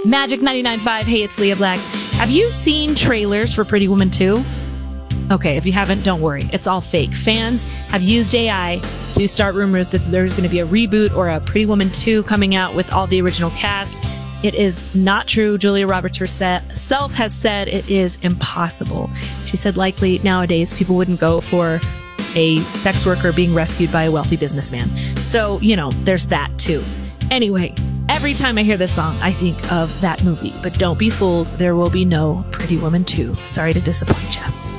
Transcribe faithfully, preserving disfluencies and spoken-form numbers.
Magic ninety-nine point five, hey, it's Leah Black. Have you seen trailers for Pretty Woman two? Okay, if you haven't, don't worry. It's all fake. Fans have used A I to start rumors that there's going to be a reboot or a Pretty Woman two coming out with all the original cast. It is not true. Julia Roberts herself has said it is impossible. She said likely nowadays people wouldn't go for a sex worker being rescued by a wealthy businessman. So, you know, there's that too. Anyway, every time I hear this song, I think of that movie. But don't be fooled. There will be no Pretty Woman two. Sorry to disappoint you.